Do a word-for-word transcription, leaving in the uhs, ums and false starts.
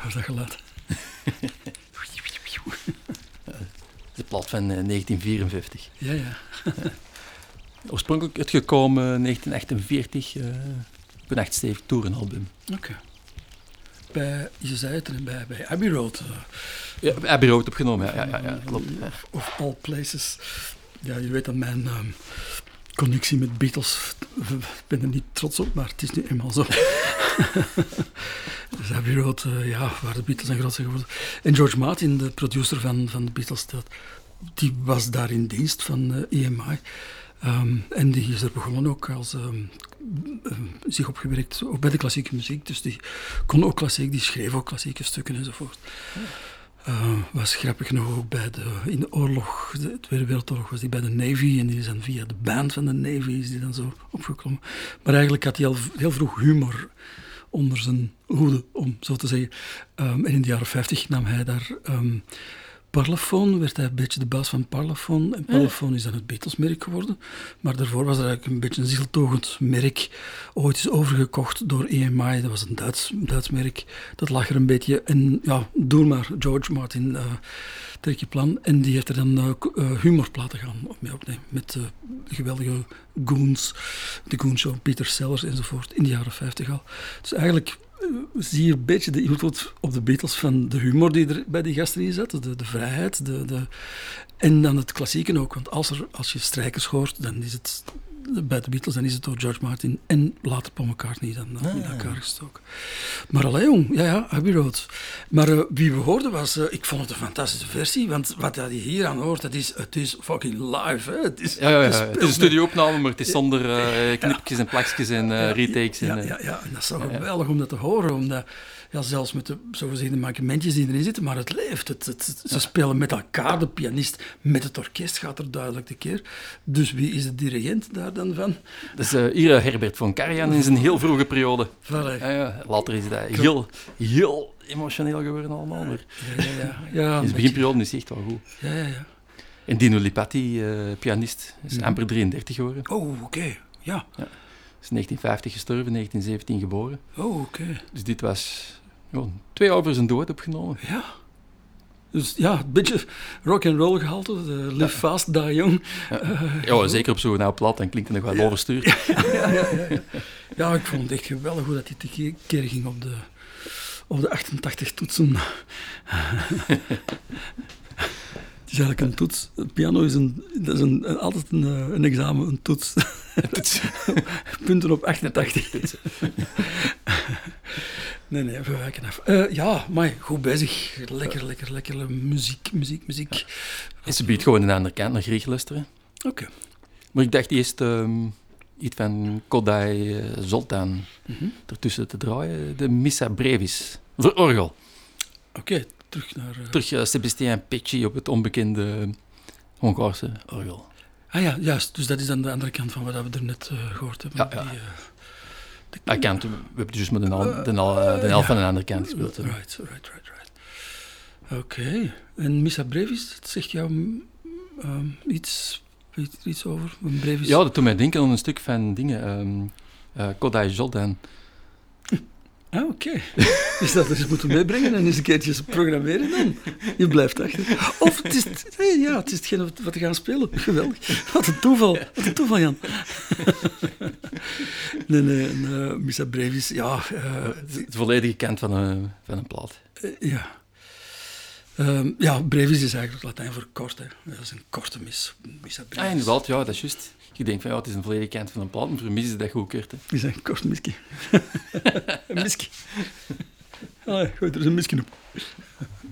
Hoor dat geluid. De plaat van uh, negentien vierenvijftig. Ja, ja. Oorspronkelijk uitgekomen negentien achtenveertig uh, op een echt stevig tourenalbum. Oké. Okay. Bij, je zei het er, bij, bij Abbey Road. Uh, ja, bij Abbey Road opgenomen, ja, ja, ja, ja klopt. Ja. Of, of all places. Ja, je weet dat mijn uh, connectie met Beatles, ik ben er niet trots op, maar het is nu eenmaal zo. Dus Abbey Road, uh, ja, waar de Beatles zijn groot zijn geworden. En George Martin, de producer van, van de Beatles, dat, die was daar in dienst van uh, E M I. Um, en die is er begonnen ook als um, um, zich opgewerkt ook bij de klassieke muziek. Dus die kon ook klassiek, die schreef ook klassieke stukken enzovoort. Uh, was grappig genoeg ook bij de, in de oorlog, de Tweede Wereldoorlog, was hij bij de Navy en die is dan via de band van de Navy is die dan zo opgeklommen. Maar eigenlijk had hij al heel vroeg humor onder zijn hoede, om zo te zeggen. Um, en in de jaren vijftig nam hij daar um, Parlophone, werd hij een beetje de baas van Parlophone. En Parlophone is dan het Beatles-merk geworden. Maar daarvoor was er eigenlijk een beetje een zieltogend merk. Ooit is overgekocht door E M I, dat was een Duits, Duits merk. Dat lag er een beetje in, ja, doe maar, George Martin, uh, trek je plan. En die heeft er dan uh, humorplaten gaan mee opnemen. Met uh, de geweldige Goons, de Goon Show, Peter Sellers enzovoort, in de jaren vijftig al. Dus eigenlijk zie je een beetje de invloed op de Beatles van de humor die er bij die gasten in zat, de, de vrijheid, de, de, en dan het klassieke ook. Want als, er, als je strijkers hoort, dan is het bij de Beatles, dan is het door George Martin en later Paul McCartney dan ah, in elkaar gestoken. Maar allee jong, ja ja, Abbey Road. Maar uh, wie we hoorden was, uh, ik vond het een fantastische versie, want wat je hier aan hoort, het is, het is fucking live. Hè? Het is, ja, ja, ja. Het, het is een studioopname, maar het is zonder uh, knipjes en plakjes en uh, retakes. Ja, en, ja, ja, en dat is zo geweldig om dat te horen, omdat ja, zelfs met de zogezegde mankementjes die erin zitten, maar het leeft. Het, het, het, ze spelen met elkaar, de pianist met het orkest gaat er duidelijk de keer. Dus wie is de dirigent daar dan van? Dat is uh, hier Herbert von Karajan in zijn heel vroege periode. Voilà. Ja, ja. Later is dat heel, heel emotioneel geworden allemaal. Maar ja, ja, ja. ja, in zijn beginperiode is het echt wel goed. Ja, ja, ja. En Dino Lipatti, uh, pianist, is mm. amper drieëndertig geworden. Oh, oké. Okay. Ja. ja. Is negentien vijftig gestorven, negentien zeventien geboren. Oh, oké. Okay. Dus dit was oh, twee jaar voor zijn dood opgenomen. Ja. Dus ja, een beetje rock and roll gehalte, uh, live ja. fast, die young. Ja, uh, ja zeker op zo'n oud plat, dan klinkt het nog wel ja. overstuurd. Ja, ja, ja, ja, ja. ja, ik vond het echt geweldig hoe dat hij een keer ging op de, op de achtentachtig toetsen. Het is eigenlijk een toets. Het piano is, een, dat is een, een, altijd een, een examen, een toets. Punten op achtentachtig. Nee, nee, we wijken af. Uh, ja, maar goed bezig. Lekker, lekker, lekker. Muziek, muziek, muziek. Ja. En ze biedt gewoon aan de andere kant naar Griek luisteren. Oké. Okay. Maar ik dacht eerst um, iets van Kodai uh, Zoltan mm-hmm. ertussen te draaien. De Missa Brevis. Voor orgel. Oké, okay, terug naar... Uh... Terug uh, Sebastian Pecci op het onbekende Hongaarse orgel. Ah ja, juist. Dus dat is aan de andere kant van wat we er net uh, gehoord hebben. Ja, ja. Die, uh, de... ah, kant, we hebben dus met de, al, de, al, de helft ja. van de andere kant gespeeld. Right, right, right, right. Oké. Okay. En Missa Brevis, zegt jou um, iets, weet je er iets over? Een brevis? Ja, dat doet mij denken aan een stuk van dingen. Um, uh, Kodai Zoltan. Ah, oké. Okay. Dus dat er eens moeten meebrengen en eens een keertje programmeren dan. Je blijft achter. Of het is, hey, ja, het is hetgeen wat we gaan spelen. Geweldig. Wat een toeval. Wat een toeval, Jan. Nee, nee, en, uh, Missa Brevis, ja... Uh, het volledige kant van een, van een plaat. Uh, ja. Um, ja, Brevis is eigenlijk Latijn voor kort. Hè. Dat is een korte mis. Missa Brevis. Ah, inderdaad, ja, dat is juist. Je denkt van ja, het is een volledige kant van een plaat, maar voor mis is dat goed kort. Hè. Het is een kort miskie. Een miskie. Allee, gooi er eens een miskie op.